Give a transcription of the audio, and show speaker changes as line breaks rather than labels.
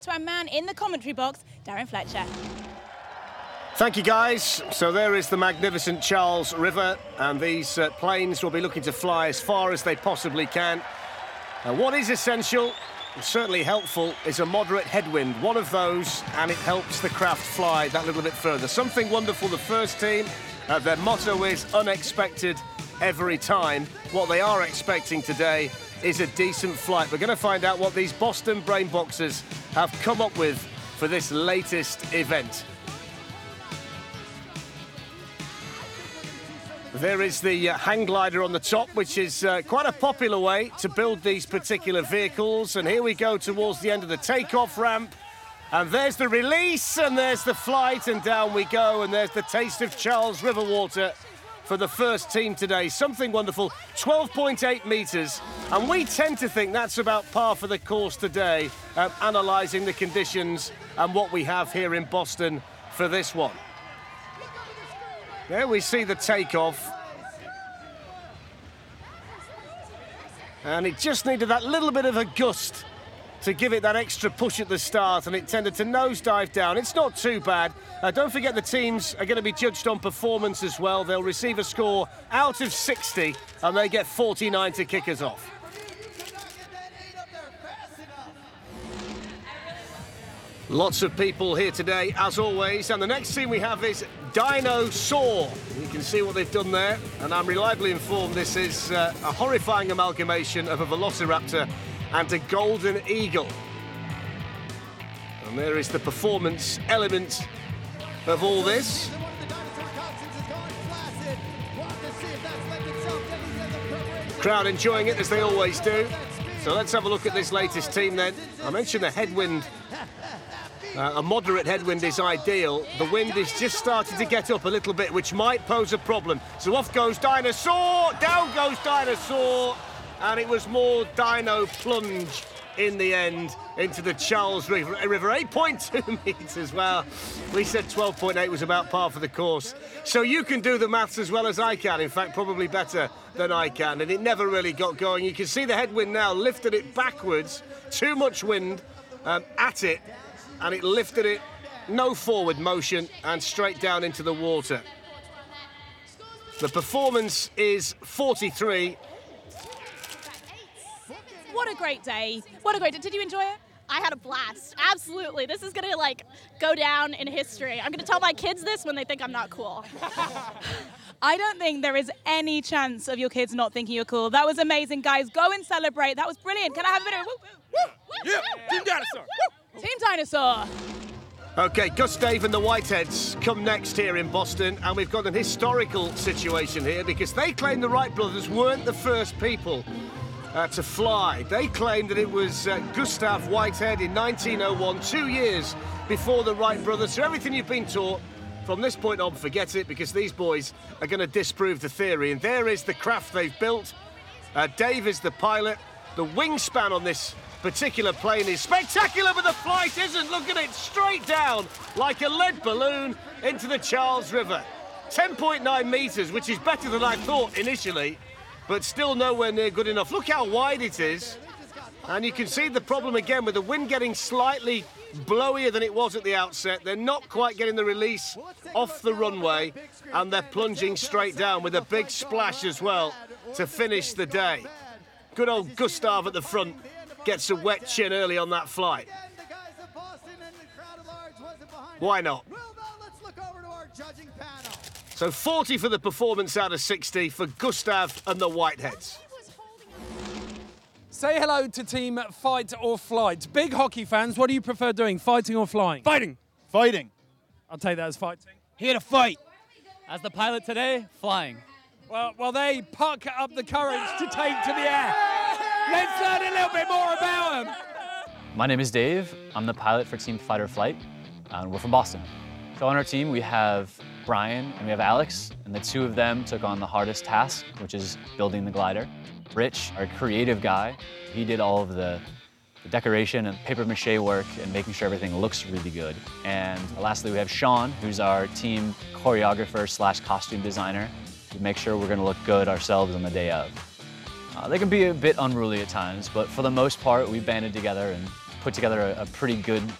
To our man in the commentary box, Darren Fletcher.
Thank you, guys. So there is the magnificent Charles River, and these planes will be looking to fly as far as they possibly can. What is essential, certainly helpful, is a moderate headwind. One of those, and it helps the craft fly that little bit further. Something wonderful, the first team. Their motto is unexpected every time. What they are expecting today is a decent flight. We're going to find out what these Boston Brainboxers have come up with for this latest event. There is the hang glider on the top, which is quite a popular way to build these particular vehicles. And here we go towards the end of the takeoff ramp. And there's the release, and there's the flight, and down we go. And there's the taste of Charles River water for the first team today. Something wonderful, 12.8 metres. And we tend to think that's about par for the course today, analysing the conditions and what we have here in Boston for this one. There we see the takeoff. And it just needed that little bit of a gust to give it that extra push at the start, and it tended to nosedive down. It's not too bad. Don't forget the teams are going to be judged on performance as well. They'll receive a score out of 60, and they get 49 to kick us off. Lots of people here today, as always, and the next team we have is Dinosaur. You can see what they've done there, and I'm reliably informed this is a horrifying amalgamation of a Velociraptor and a Golden Eagle. And there is the performance element of all this. Crowd enjoying it, as they always do. So let's have a look at this latest team then. I mentioned the headwind. A moderate headwind is ideal. The wind is just starting to get up a little bit, which might pose a problem. So off goes Dinosaur, down goes Dinosaur, and it was more Dino plunge in the end into the Charles River. 8.2 metres. Well, we said 12.8 was about par for the course. So you can do the maths as well as I can. In fact, probably better than I can. And it never really got going. You can see the headwind now lifted it backwards. Too much wind at it. And it lifted it, no forward motion, and straight down into the water. The performance is 43.
What a great day. What a great day. Did you enjoy it?
I had a blast. Absolutely. This is going to, go down in history. I'm going to tell my kids this when they think I'm not cool.
I don't think there is any chance of your kids not thinking you're cool. That was amazing, guys. Go and celebrate. That was brilliant. Can I have a bit of... Woo, woo, woo,
yeah, Team Dinosaur.
Team Dinosaur.
OK, Gustav and the Whiteheads come next here in Boston, and we've got an historical situation here because they claim the Wright brothers weren't the first people to fly. They claimed that it was Gustav Whitehead in 1901, 2 years before the Wright brothers. So everything you've been taught from this point on, forget it, because these boys are going to disprove the theory. And there is the craft they've built. Dave is the pilot. The wingspan on this particular plane is spectacular, but the flight isn't. Look at it, straight down like a lead balloon into the Charles River. 10.9 metres, which is better than I thought initially, but still nowhere near good enough. Look how wide it is. And you can see the problem again with the wind getting slightly blowier than it was at the outset. They're not quite getting the release off the runway, and they're plunging straight down with a big splash as well to finish the day. Good old Gustav at the front gets a wet chin early on that flight. Why not? So 40 for the performance out of 60 for Gustav and the Whiteheads.
Say hello to Team Fight or Flight. Big hockey fans, what do you prefer doing, fighting or flying?
Fighting. Fighting.
I'll take that as fighting.
Here to fight.
As the pilot today, flying.
Well, they puck up the courage to take to the air. Let's learn a little bit more about them.
My name is Dave. I'm the pilot for Team Fight or Flight, and we're from Boston. So on our team, we have Brian and we have Alex, and the two of them took on the hardest task, which is building the glider. Rich, our creative guy, he did all of the decoration and paper mache work and making sure everything looks really good. And lastly, we have Sean, who's our team choreographer / costume designer, to make sure we're gonna look good ourselves on the day of. They can be a bit unruly at times, but for the most part, we banded together and put together a pretty good